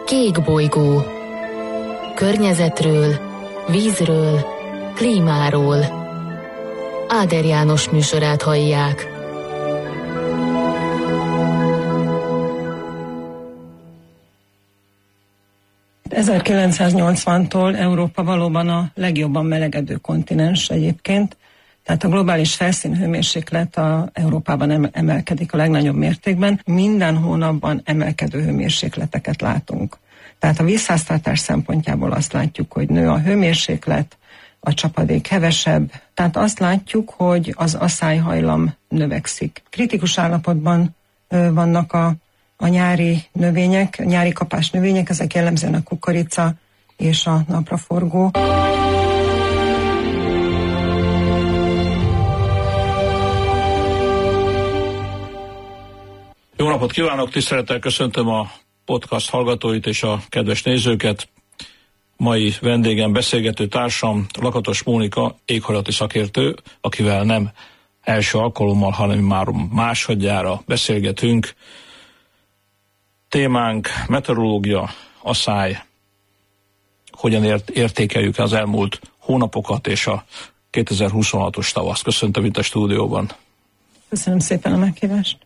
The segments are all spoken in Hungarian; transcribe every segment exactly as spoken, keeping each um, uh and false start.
Kék bolygó. Környezetről, vízről, klímáról. Áder János műsorát hallják. ezerkilencszáznyolcvantól Európa valóban a legjobban melegedő kontinens egyébként, tehát a globális felszínhőmérséklet a Európában emelkedik a legnagyobb mértékben. Minden hónapban emelkedő hőmérsékleteket látunk. Tehát a vízháztartás szempontjából azt látjuk, hogy nő a hőmérséklet, a csapadék hevesebb, tehát azt látjuk, hogy az aszályhajlam növekszik. Kritikus állapotban vannak a, a nyári növények, nyári kapás növények, ezek jellemzően a kukorica és a napraforgó. Jó napot kívánok, tisztelettel köszöntöm a podcast hallgatóit és a kedves nézőket. Mai vendégem, beszélgető társam Lakatos Mónika, éghajlati szakértő, akivel nem első alkalommal, hanem már másodjára beszélgetünk. Témánk meteorológia, asszály, hogyan ért, értékeljük az elmúlt hónapokat és a kétezer-huszonhatos tavaszt. Köszöntöm itt a stúdióban. Köszönöm szépen a meghívást.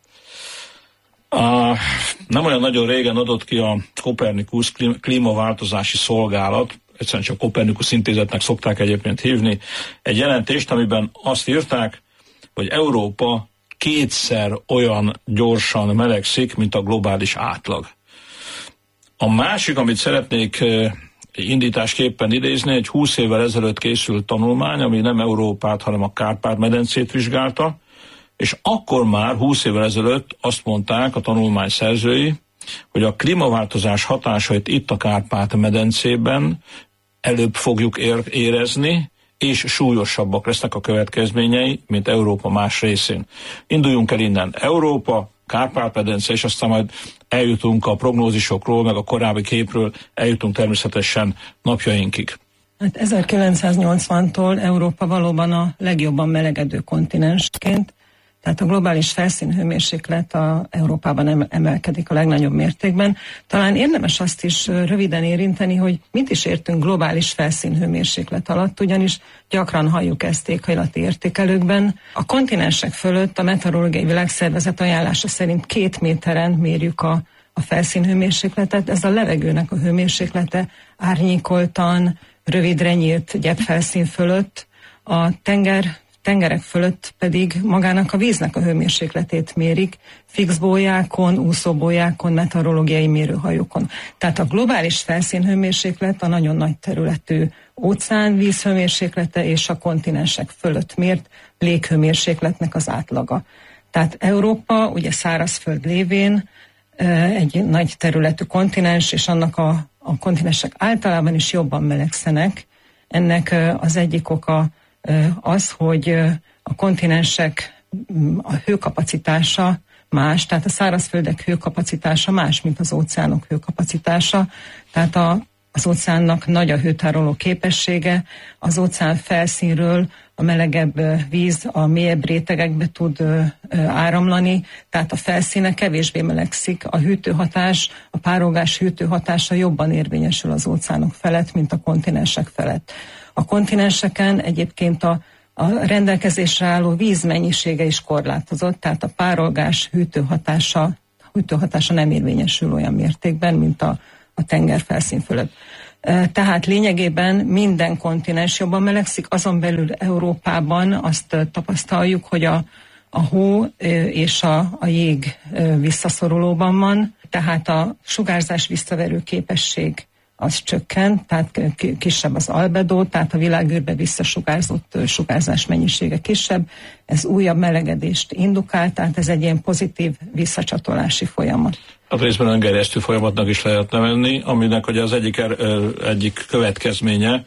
A, nem olyan nagyon régen adott ki a Copernicus klímaváltozási szolgálat, egyszerűen csak Copernicus intézetnek szokták egyébként hívni, egy jelentést, amiben azt írták, hogy Európa kétszer olyan gyorsan melegszik, mint a globális átlag. A másik, amit szeretnék indításképpen idézni, egy húsz évvel ezelőtt készült tanulmány, ami nem Európát, hanem a Kárpát-medencét vizsgálta, és akkor már húsz évvel ezelőtt azt mondták a tanulmány szerzői, hogy a klímaváltozás hatásait itt a Kárpát-medencében előbb fogjuk érezni, és súlyosabbak lesznek a következményei, mint Európa más részén. Induljunk el innen. Európa, Kárpát-medence, és aztán majd eljutunk a prognózisokról, meg a korábbi képről, eljutunk természetesen napjainkig. Hát ezerkilencszáznyolcvantól Európa valóban a legjobban melegedő kontinensként, tehát a globális felszínhőmérséklet a Európában emelkedik a legnagyobb mértékben. Talán érdemes azt is röviden érinteni, hogy mit is értünk globális felszínhőmérséklet alatt, ugyanis gyakran halljuk ezt éghajlati értékelőkben. A kontinensek fölött a Meteorológiai Világszervezet ajánlása szerint két méteren mérjük a, a felszínhőmérsékletet. Ez a levegőnek a hőmérséklete árnyékoltan, rövidre nyílt gyepfelszín fölött, a tenger tengerek fölött pedig magának a víznek a hőmérsékletét mérik, fixbólyákon, úszóbólyákon, meteorológiai mérőhajókon. Tehát a globális felszínhőmérséklet a nagyon nagy területű óceán vízhőmérséklete és a kontinensek fölött mért léghőmérsékletnek az átlaga. Tehát Európa ugye szárazföld lévén egy nagy területű kontinens, és annak a, a kontinensek általában is jobban melegszenek. Ennek az egyik oka az, hogy a kontinensek a hőkapacitása más, tehát a szárazföldek hőkapacitása más, mint az óceánok hőkapacitása, tehát a, az óceánnak nagy a hőtároló képessége, az óceán felszínről a melegebb víz a mélyebb rétegekbe tud áramlani, tehát a felszíne kevésbé melegszik, a hűtőhatás, a párolgás hűtőhatása jobban érvényesül az óceánok felett, mint a kontinensek felett. A kontinenseken egyébként a, a rendelkezésre álló víz mennyisége is korlátozott, tehát a párolgás hűtőhatása, hűtőhatása nem érvényesül olyan mértékben, mint a, a tengerfelszín fölött. Tehát lényegében minden kontinens jobban melegszik, azon belül Európában azt tapasztaljuk, hogy a, a hó és a, a jég visszaszorulóban van, tehát a sugárzás visszaverő képesség az csökken, tehát kisebb az albedó, tehát a világűrbe visszasugárzott sugárzás mennyisége kisebb, ez újabb melegedést indukál, tehát ez egy ilyen pozitív visszacsatolási folyamat. A részben öngerjesztő folyamatnak is lehet nevenni, aminek ugye az egyik, egyik következménye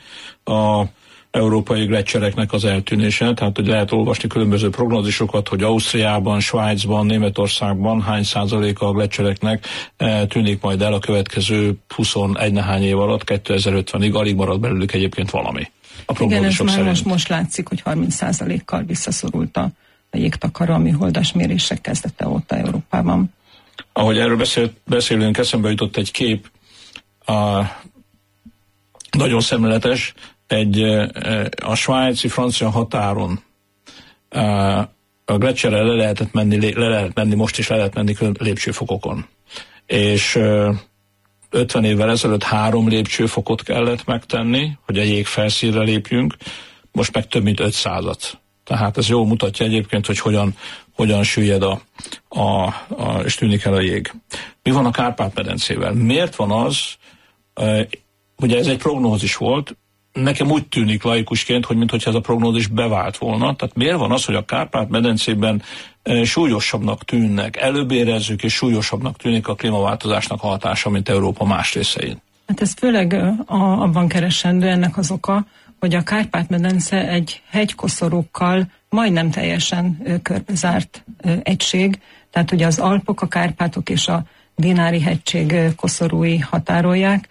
a európai gleccsereknek az eltűnése, tehát hogy lehet olvasni különböző prognózisokat, hogy Ausztriában, Svájcban, Németországban hány százaléka a gleccsereknek tűnik majd el a következő huszonegy nehány év alatt, kétezer-ötvenig, alig marad belőlük egyébként valami. A Igen, ez már szerint. most, most látszik, hogy harminc százalékkal visszaszorult a, a jégtakaró, ami holdas mérések kezdete óta Európában. Ahogy erről beszél, beszélünk, eszembe jutott egy kép, a, nagyon szemléletes, egy a svájci-francia határon a Gletscherrel le lehetett menni, le lehet menni, most is le lehet menni lépcsőfokokon. És ötven évvel ezelőtt három lépcsőfokot kellett megtenni, hogy a jég felszínre lépjünk, most meg több mint ötszázat. Tehát ez jól mutatja egyébként, hogy hogyan, hogyan süllyed a, a, a, és tűnik el a jég. Mi van a Kárpát-medencével? Miért van az, e, ugye ez egy prognózis volt, nekem úgy tűnik laikusként, hogy mintha ez a prognózis bevált volna. Tehát miért van az, hogy a Kárpát-medencében e, súlyosabbnak tűnnek, előbb érezzük és súlyosabbnak tűnik a klímaváltozásnak a hatása, mint Európa más részein? Hát ez főleg a, abban keresendő ennek az oka, hogy a Kárpát-medence egy hegykoszorúkkal majdnem teljesen körbezárt egység, tehát ugye az Alpok, a Kárpátok és a Dinári-hegység koszorúi határolják,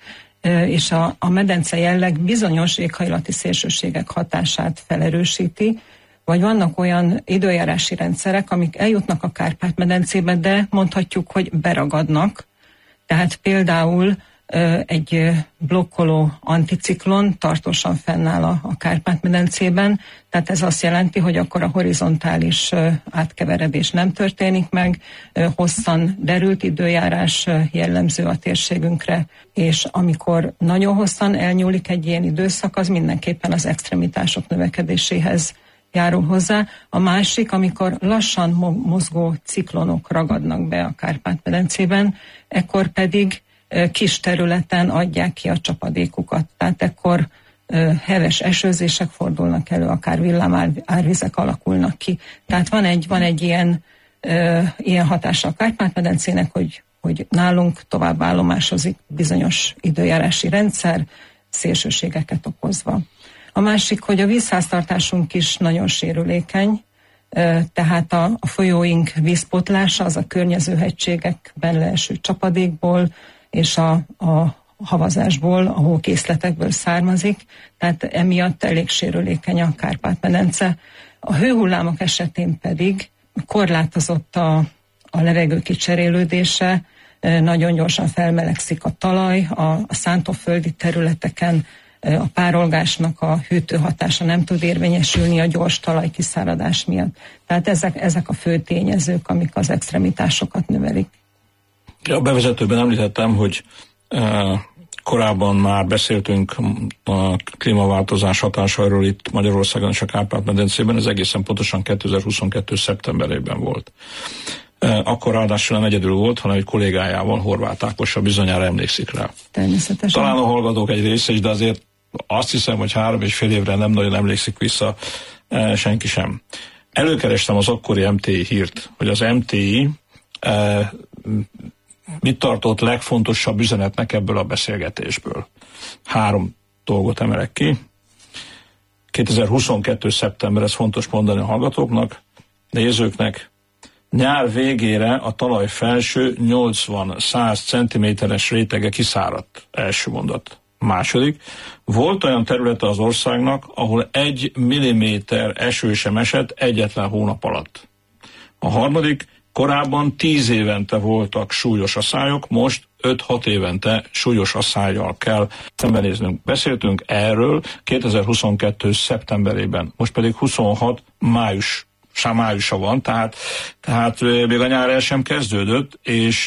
és a, a medence jelleg bizonyos éghajlati szélsőségek hatását felerősíti, vagy vannak olyan időjárási rendszerek, amik eljutnak a Kárpát-medencébe, de mondhatjuk, hogy beragadnak. Tehát például egy blokkoló anticiklon tartósan fennáll a, a Kárpát-medencében, tehát ez azt jelenti, hogy akkor a horizontális átkeveredés nem történik meg, hosszan derült időjárás jellemző a térségünkre, és amikor nagyon hosszan elnyúlik egy ilyen időszak, az mindenképpen az extremitások növekedéséhez járul hozzá. A másik, amikor lassan mozgó ciklonok ragadnak be a Kárpát-medencében, ekkor pedig kis területen adják ki a csapadékukat. Tehát ekkor heves esőzések fordulnak elő, akár villámárvizek alakulnak ki. Tehát van egy, van egy ilyen, ilyen hatása a Kárpát-medencének, hogy, hogy nálunk tovább állomásozik bizonyos időjárási rendszer, szélsőségeket okozva. A másik, hogy a vízháztartásunk is nagyon sérülékeny, tehát a, a folyóink vízpotlása az a környező hegységekben leeső csapadékból és a, a havazásból, a hókészletekből származik, tehát emiatt elég sérülékeny a Kárpát-medence. A hőhullámok esetén pedig korlátozott a, a levegő kicserélődése, nagyon gyorsan felmelegszik a talaj, a, a szántóföldi területeken a párolgásnak a hűtőhatása nem tud érvényesülni a gyors talajkiszáradás miatt. Tehát ezek, ezek a fő tényezők, amik az extremitásokat növelik. A bevezetőben említettem, hogy eh, korábban már beszéltünk a klímaváltozás hatásairól itt Magyarországon és a Kárpát-medencében, ez egészen pontosan kétezer-huszonkettő szeptemberében volt. Eh, akkor ráadásul nem egyedül volt, hanem egy kollégájával, Horváth Ákossal, bizonyára emlékszik rá. Természetesen. Talán a hallgatók egy része is, de azért azt hiszem, hogy három és fél évre nem nagyon emlékszik vissza eh, senki sem. Előkerestem az akkori em té i hírt, hogy az em té i eh, mit tartott legfontosabb üzenetnek ebből a beszélgetésből. Három dolgot emelek ki. kétezer-huszonkettő szeptember, ez fontos mondani a hallgatóknak, nézőknek. Nyár végére a talaj felső nyolcvan-száz centiméteres rétege kiszáradt. Első mondat. Második. Volt olyan területe az országnak, ahol egy milliméter eső sem esett egyetlen hónap alatt. A harmadik. Korábban tíz évente voltak súlyos aszályok, most öt-hat évente súlyos aszályjal kell szembenéznünk. Beszéltünk erről kétezer-huszonkettő szeptemberében, most pedig huszonhat május, sem májusa van, tehát, tehát még a nyár el sem kezdődött, és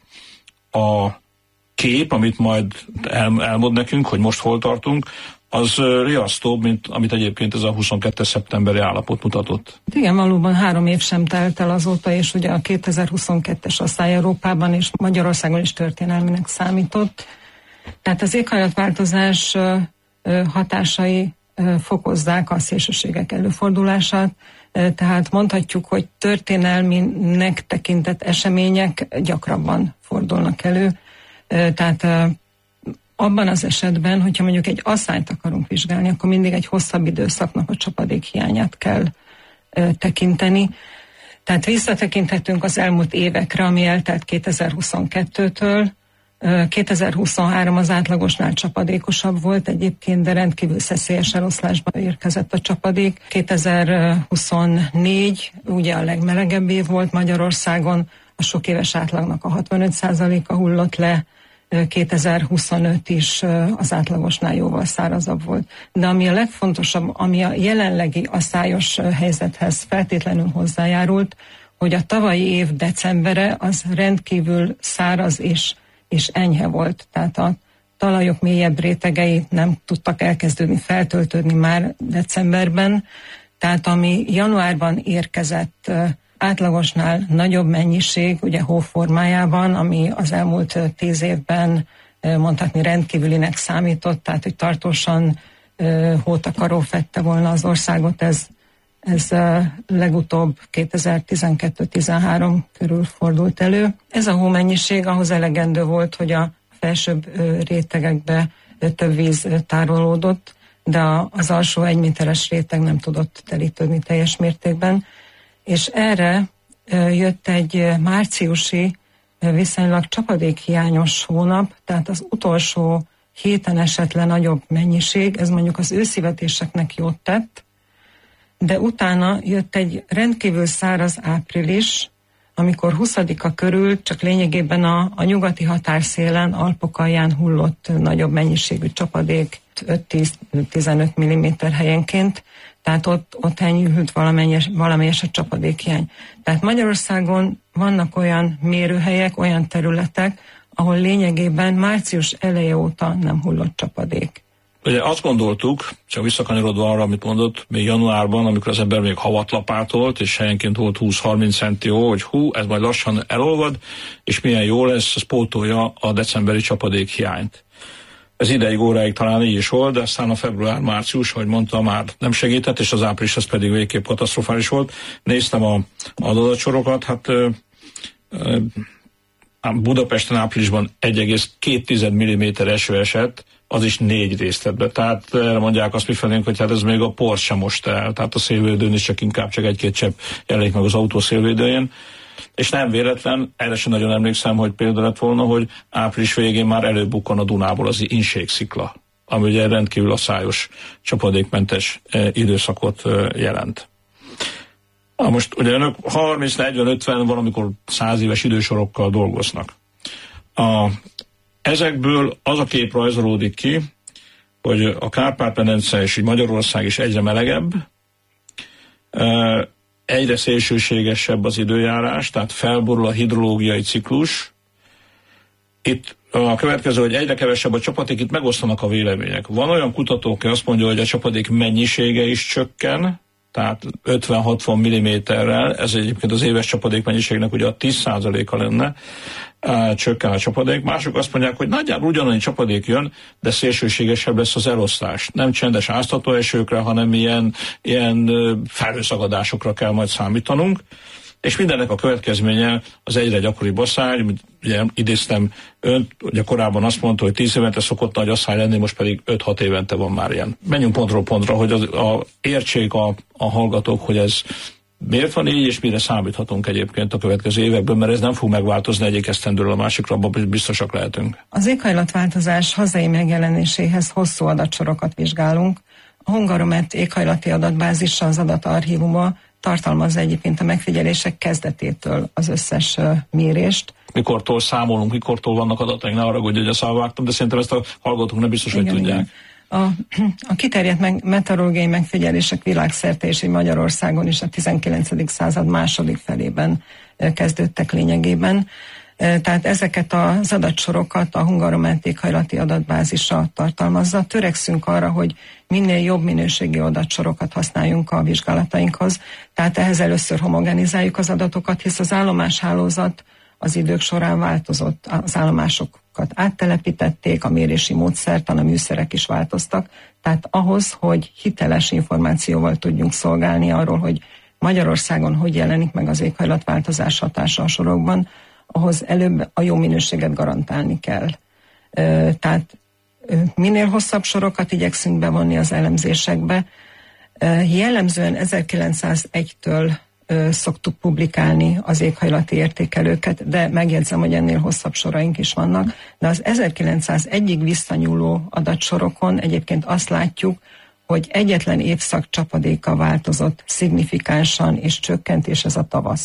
a kép, amit majd el, elmond nekünk, hogy most hol tartunk, az riasztóbb, mint amit egyébként ez a huszonkettő szeptemberi állapot mutatott. Igen, valóban három év sem telt el azóta, és ugye a kétezer-huszonkettes asszály Európában és Magyarországon is történelminek számított. Tehát az éghajlatváltozás hatásai fokozzák a szélsőségek előfordulását, tehát mondhatjuk, hogy történelminek tekintett események gyakrabban fordulnak elő. Tehát abban az esetben, hogyha mondjuk egy asszályt akarunk vizsgálni, akkor mindig egy hosszabb időszaknak a csapadék hiányát kell ö, tekinteni. Tehát visszatekinthetünk az elmúlt évekre, ami eltelt kétezer-huszonkettőtől. kétezer-huszonhárom az átlagosnál csapadékosabb volt egyébként, de rendkívül szeszélyes eloszlásba érkezett a csapadék. kétezer-huszonnégy ugye a legmelegebb év volt Magyarországon, a sok éves átlagnak a hatvanöt százaléka hullott le, kétezer-huszonöt is az átlagosnál jóval szárazabb volt. De ami a legfontosabb, ami a jelenlegi asszályos helyzethez feltétlenül hozzájárult, hogy a tavalyi év decembere az rendkívül száraz és, és enyhe volt. Tehát a talajok mélyebb rétegei nem tudtak elkezdődni, feltöltődni már decemberben. Tehát ami januárban érkezett átlagosnál nagyobb mennyiség, ugye hó formájában, ami az elmúlt tíz évben mondhatni rendkívülinek számított, tehát hogy tartósan hótakaró fedte volna az országot, ez, ez legutóbb kétezer-tizenkettő-tizenhárom körül fordult elő. Ez a hómennyiség ahhoz elegendő volt, hogy a felsőbb rétegekbe több víz tárolódott, de az alsó egyméteres réteg nem tudott telítődni teljes mértékben. És erre jött egy márciusi viszonylag csapadékhiányos hónap, tehát az utolsó héten esett le nagyobb mennyiség, ez mondjuk az őszivetéseknek jót tett, de utána jött egy rendkívül száraz április, amikor huszadika körül csak lényegében a, a nyugati határszélen, Alpok alján hullott nagyobb mennyiségű csapadék, öt-tíz-tizenöt milliméter helyenként, tehát ott, ott enyhült valamelyes, valamelyes a csapadékhiány. Tehát Magyarországon vannak olyan mérőhelyek, olyan területek, ahol lényegében március eleje óta nem hullott csapadék. Ugye azt gondoltuk, csak visszakanyarodva arra, amit mondott, még januárban, amikor az ember még havat lapátolt, és helyenként volt húsz-harminc centi hó, hogy hú, ez majd lassan elolvad, és milyen jó lesz, ez pótolja a decemberi csapadékhiányt. Ez ideig, óráig talán így is volt, de aztán a február-március, ahogy mondta, már nem segített, és az április az pedig végképp katasztrofális volt. Néztem a, a adatsorokat, hát ö, ö, Budapesten áprilisban egy egész két milliméter eső esett, az is négy részletbe. Tehát erre mondják azt mifelénk, hogy hát ez még a por sem most el, tehát a szélvédőn is csak inkább csak egy-két csepp jelenik meg az autó szélvédőjén. És nem véletlen, erre sem nagyon emlékszem, hogy például lett volna, hogy április végén már előbukkan a Dunából az inségszikla, ami ugye rendkívül asszályos, csapadékmentes e, időszakot e, jelent. Na most ugye önök harminc, negyven, ötven, valamikor száz éves idősorokkal dolgoznak. A, ezekből az a kép rajzolódik ki, hogy a Kárpát-medence és Magyarország is egyre melegebb, e, egyre szélsőségesebb az időjárás, tehát felborul a hidrológiai ciklus. Itt a következő, hogy egyre kevesebb a csapadék, itt megosztanak a vélemények. Van olyan kutató, aki azt mondja, hogy a csapadék mennyisége is csökken, tehát ötven-hatvan milliméterrel, ez egyébként az éves csapadék mennyiségnek ugye a tíz százaléka lenne, csökken a csapadék. Mások azt mondják, hogy nagyjából ugyanannyi csapadék jön, de szélsőségesebb lesz az elosztás. Nem csendes áztató esőkre, hanem ilyen, ilyen felhőszagadásokra kell majd számítanunk. És mindennek a következménye az egyre gyakoribb asszály. Ugye idéztem önt, ugye korábban azt mondta, hogy tíz évente szokott nagy asszály lenni, most pedig öt-hat évente van már ilyen. Menjünk pontról pontra, hogy az, a, értsék a, a hallgatók, hogy ez miért van így, és mire számíthatunk egyébként a következő években, mert ez nem fog megváltozni egyik esztendőről a másikra, abban biztosak lehetünk. Az éghajlatváltozás hazai megjelenéséhez hosszú adatsorokat vizsgálunk. A Hungaromet éghajlati adatbázisa, az adatarchívuma tartalmazza egyébként a megfigyelések kezdetétől az összes uh, mérést. Mikortól számolunk, mikortól vannak adataink, ne arra, hogy a szalvágtam, de szerintem ezt a hallgatók nem biztos, igen, hogy tudják. Igen. A, a kiterjedt meg, meteorológiai megfigyelések világszerte és Magyarországon is a tizenkilencedik század második felében kezdődtek lényegében. Tehát ezeket az adatsorokat a Hungaromet éghajlati adatbázisa tartalmazza. Törekszünk arra, hogy minél jobb minőségi adatsorokat használjunk a vizsgálatainkhoz. Tehát ehhez először homogenizáljuk az adatokat, hisz az állomáshálózat az idők során változott. Az állomásokat áttelepítették, a mérési módszertan, a műszerek is változtak. Tehát ahhoz, hogy hiteles információval tudjunk szolgálni arról, hogy Magyarországon hogy jelenik meg az éghajlatváltozás hatása a sorokban, ahhoz előbb a jó minőséget garantálni kell. Tehát minél hosszabb sorokat igyekszünk bevonni az elemzésekbe. Jellemzően ezerkilencszázegytől szoktuk publikálni az éghajlati értékelőket, de megjegyzem, hogy ennél hosszabb soraink is vannak. De az ezerkilencszázegyig visszanyúló adatsorokon egyébként azt látjuk, hogy egyetlen évszak csapadéka változott szignifikánsan és csökkent, és ez a tavasz.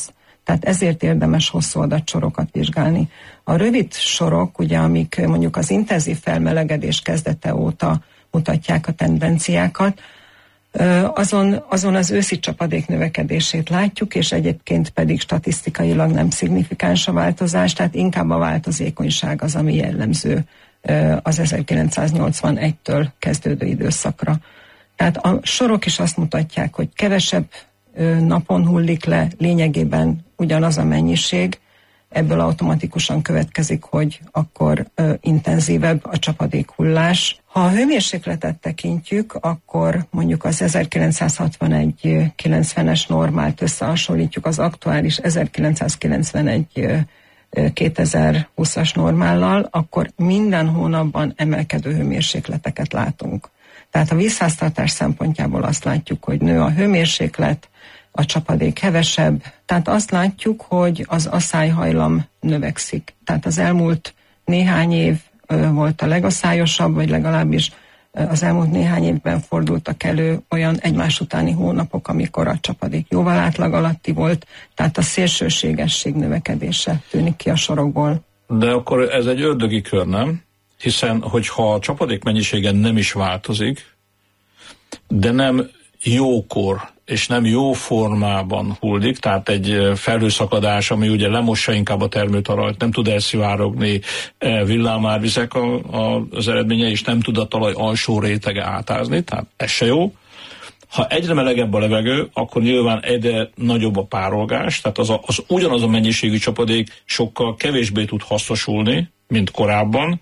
Tehát ezért érdemes hosszú adatsorokat vizsgálni. A rövid sorok, ugye, amik mondjuk az intenzív felmelegedés kezdete óta mutatják a tendenciákat, azon, azon az őszi csapadék növekedését látjuk, és egyébként pedig statisztikailag nem szignifikáns a változás, tehát inkább a változékonyság az, ami jellemző az ezerkilencszáznyolcvanegytől kezdődő időszakra. Tehát a sorok is azt mutatják, hogy kevesebb napon hullik le, lényegében ugyanaz a mennyiség, ebből automatikusan következik, hogy akkor ö, intenzívebb a csapadékhullás. Ha a hőmérsékletet tekintjük, akkor mondjuk az ezerkilencszázhatvanegy kilencvenes normált összehasonlítjuk az aktuális ezerkilencszázkilencvenegy kétezer-húszas normállal, akkor minden hónapban emelkedő hőmérsékleteket látunk. Tehát a vízháztartás szempontjából azt látjuk, hogy nő a hőmérséklet, a csapadék hevesebb, tehát azt látjuk, hogy az aszályhajlam növekszik. Tehát az elmúlt néhány év volt a legaszályosabb, vagy legalábbis az elmúlt néhány évben fordultak elő olyan egymás utáni hónapok, amikor a csapadék jóval átlag alatti volt, tehát a szélsőségesség növekedése tűnik ki a sorokból. De akkor ez egy ördögi kör, nem? Hiszen, hogyha a csapadék mennyisége nem is változik, de nem jókor és nem jó formában hullik, tehát egy felhőszakadás, ami ugye lemossa inkább a termőtalajt, nem tud elszivárogni villámárvizek a, a, az eredménye, és nem tud a talaj alsó rétege átázni, tehát ez se jó. Ha egyre melegebb a levegő, akkor nyilván egyre nagyobb a párolgás, tehát az, a, az ugyanaz a mennyiségű csapadék sokkal kevésbé tud hasznosulni, mint korábban,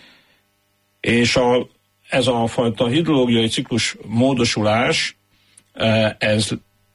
és a, ez a fajta hidrológiai ciklus módosulás, ez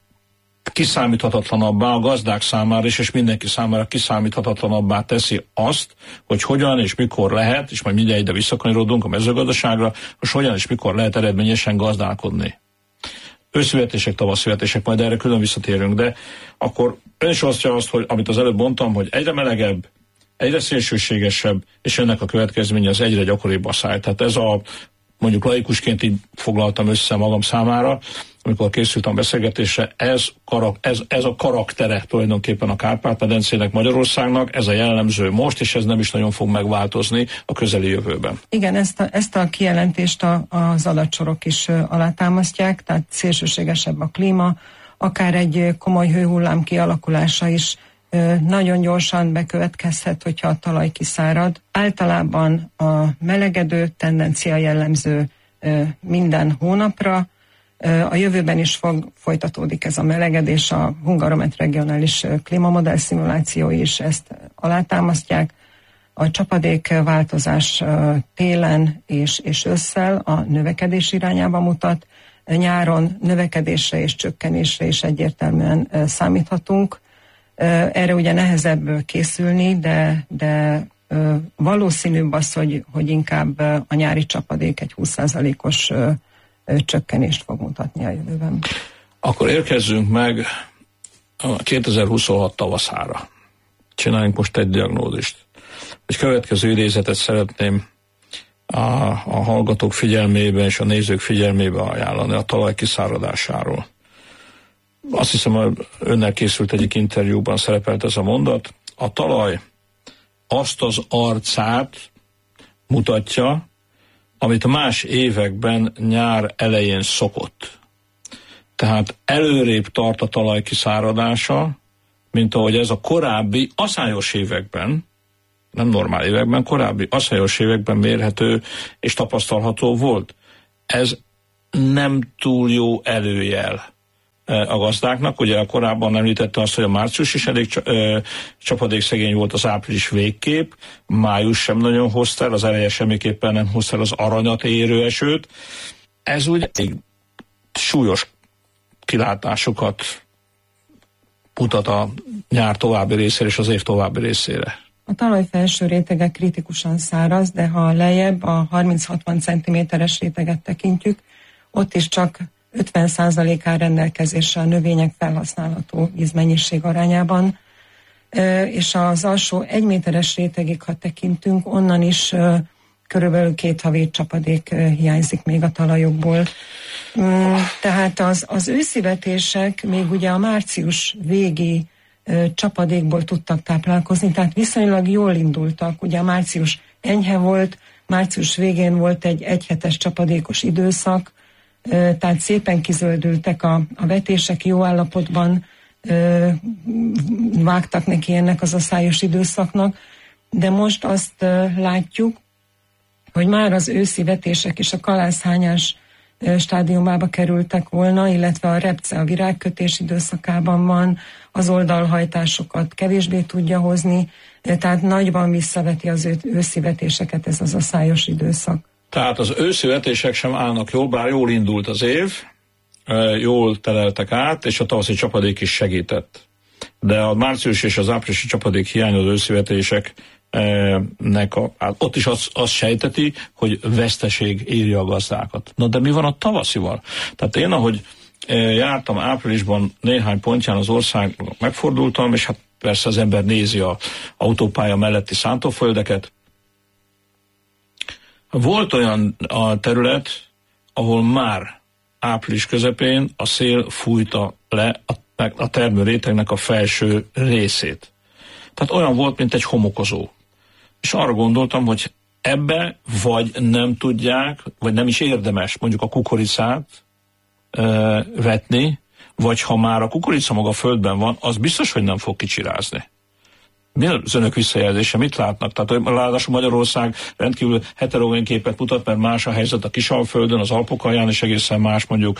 kiszámíthatatlanabbá a gazdák számára is, és mindenki számára kiszámíthatatlanabbá teszi azt, hogy hogyan és mikor lehet, és majd mindjárt ide visszakanyarodunk a mezőgazdaságra, hogy hogyan és mikor lehet eredményesen gazdálkodni. Őszületések, tavaszületések, majd erre külön visszatérünk, de akkor ön is osztja azt, hogy amit az előbb mondtam, hogy egyre melegebb, egyre szélsőségesebb, és ennek a következménye az egyre gyakoribb aszály. Tehát ez a, mondjuk laikusként így foglaltam össze magam számára, amikor készültem a beszélgetésre, ez, karak, ez, ez a karaktere tulajdonképpen a Kárpát-medencének, Magyarországnak, ez a jellemző most, és ez nem is nagyon fog megváltozni a közeli jövőben. Igen, ezt a, ezt a kijelentést a, az adatsorok is alátámasztják, tehát szélsőségesebb a klíma, akár egy komoly hőhullám kialakulása is nagyon gyorsan bekövetkezhet, hogyha a talaj kiszárad. Általában a melegedő tendencia jellemző minden hónapra. A jövőben is fog, folytatódik ez a melegedés, a Hungaromet regionális klímamodell szimulációi is ezt alátámasztják. A csapadékváltozás télen és, és ősszel a növekedés irányába mutat. Nyáron növekedésre és csökkenésre is egyértelműen számíthatunk. Erre ugye nehezebb készülni, de, de valószínűbb az, hogy, hogy inkább a nyári csapadék egy húsz százalékos csökkenést fog mutatni a jövőben. Akkor érkezzünk meg a kétezer-huszonhat tavaszára. Csináljunk most egy diagnózist. Egy következő idézetet szeretném a, a hallgatók figyelmébe és a nézők figyelmébe ajánlani a talaj kiszáradásáról. Azt hiszem, hogy önnel készült egyik interjúban szerepelt ez a mondat. A talaj azt az arcát mutatja, amit más években nyár elején szokott. Tehát előrébb tart a talaj kiszáradása, mint ahogy ez a korábbi aszályos években, nem normál években, korábbi aszályos években mérhető és tapasztalható volt. Ez nem túl jó előjel a gazdáknak. Ugye korábban említette azt, hogy a március is elég csapadékszegény volt, az április végképp, május sem nagyon hozta el, az eleje semmiképpen nem hozta el az aranyat érő esőt. Ez ugye egy súlyos kilátásokat mutat a nyár további részére és az év további részére. A talaj felső rétege kritikusan száraz, de ha lejjebb a harminc-hatvan centiméteres réteget tekintjük, ott is csak ötven százalék áll rendelkezésre a növények felhasználható vízmennyiség arányában, és az alsó egy méteres rétegig, ha tekintünk, onnan is körülbelül két havi csapadék hiányzik még a talajokból. Tehát az, az őszi vetések még ugye a március végi csapadékból tudtak táplálkozni, tehát viszonylag jól indultak. Ugye a március enyhe volt, március végén volt egy egyhetes csapadékos időszak, tehát szépen kizöldültek a, a vetések, jó állapotban vágtak neki ennek az aszályos időszaknak, de most azt látjuk, hogy már az őszi vetések és a kalászhányás stádiumába kerültek volna, illetve a repce a virágkötés időszakában van, az oldalhajtásokat kevésbé tudja hozni, tehát nagyban visszaveti az őszi vetéseket ez az aszályos időszak. Tehát az őszi vetések sem állnak jól, bár jól indult az év, jól teleltek át, és a tavaszi csapadék is segített. De a március és az áprilisi csapadék hiány az őszi vetések a, ott is azt az sejteti, hogy veszteség éri a gazdákat. Na de mi van a tavaszival? Tehát én, ahogy jártam áprilisban néhány pontján az országban, megfordultam, és hát persze az ember nézi a autópálya melletti szántóföldeket. Volt olyan a terület, ahol már április közepén a szél fújta le a, a termőrétegnek a felső részét. Tehát olyan volt, mint egy homokozó. És arra gondoltam, hogy ebbe vagy nem tudják, vagy nem is érdemes mondjuk a kukoricát ö, vetni, vagy ha már a kukorica maga földben van, az biztos, hogy nem fog kicsirázni. Mi az önök visszajelzése? Mit látnak? Tehát ráadásul Magyarország rendkívül heterogén képet mutat, mert más a helyzet a Kisalföldön, az Alpok alján, és egészen más mondjuk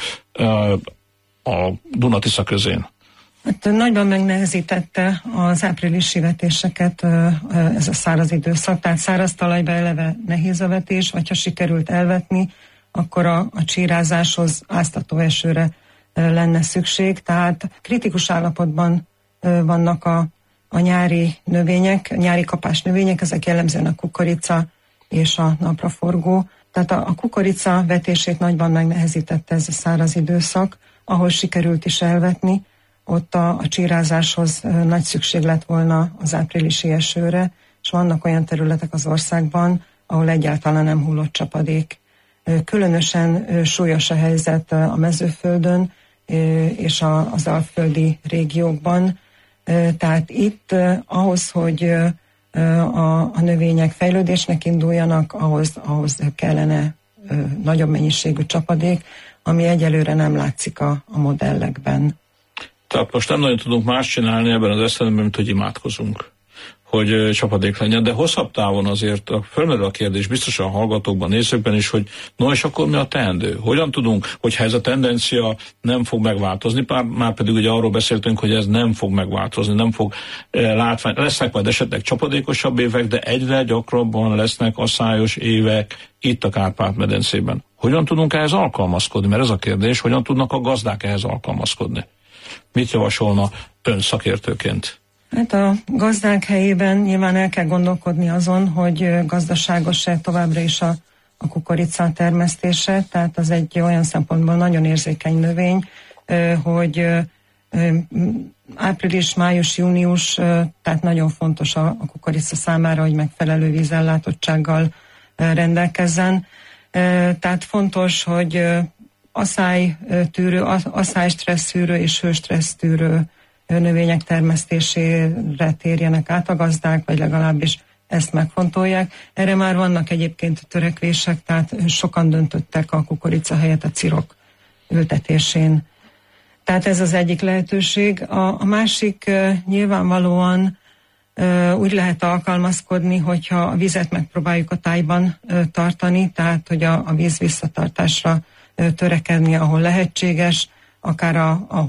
a Duna-Tisza közén. Hát nagyban megnehezítette az áprilisi vetéseket ez a száraz időszak, tehát száraz talajba eleve nehéz a vetés, vagy ha sikerült elvetni, akkor a, a csírázáshoz áztató esőre lenne szükség, tehát kritikus állapotban vannak a a nyári növények, nyári kapás növények, ezek jellemzően a kukorica és a napraforgó. Tehát a, a kukorica vetését nagyban megnehezítette ez a száraz időszak, ahol sikerült is elvetni, ott a, a csírázáshoz nagy szükség lett volna az áprilisi esőre, és vannak olyan területek az országban, ahol egyáltalán nem hullott csapadék. Különösen súlyos a helyzet a mezőföldön és az alföldi régiókban. Tehát itt ahhoz, hogy a, a növények fejlődésnek induljanak, ahhoz, ahhoz kellene nagyobb mennyiségű csapadék, ami egyelőre nem látszik a, a modellekben. Tehát most nem nagyon tudunk más csinálni ebben az eszemben, mint hogy imádkozunk, hogy csapadék legyen, de hosszabb távon azért fölmerül a kérdés biztosan a hallgatókban, nézőkben is, hogy no és akkor mi a teendő? Hogyan tudunk, hogyha ez a tendencia nem fog megváltozni, már, már pedig ugye arról beszéltünk, hogy ez nem fog megváltozni, nem fog eh, látvány, lesznek majd esetleg csapadékosabb évek, de egyre gyakrabban lesznek aszályos évek itt a Kárpát-medencében. Hogyan tudunk ehhez alkalmazkodni? Mert ez a kérdés, hogyan tudnak a gazdák ehhez alkalmazkodni? Mit javasolna ön szakértőként? Hát a gazdák helyében nyilván el kell gondolkodni azon, hogy gazdaságos-e továbbra is a, a kukorica termesztése, tehát az egy olyan szempontból nagyon érzékeny növény, hogy április, május, június, tehát nagyon fontos a, a kukorica számára, hogy megfelelő vízellátottsággal rendelkezzen. Tehát fontos, hogy asszálytűrő, asszálystressztűrő és hőstressztűrő növények termesztésére térjenek át a gazdák, vagy legalábbis ezt megfontolják. Erre már vannak egyébként törekvések, tehát sokan döntöttek a kukorica helyett a cirok ültetésén. Tehát ez az egyik lehetőség. A, a másik uh, nyilvánvalóan uh, úgy lehet alkalmazkodni, hogyha a vizet megpróbáljuk a tájban uh, tartani, tehát hogy a, a víz visszatartásra uh, törekedni, ahol lehetséges, akár a, a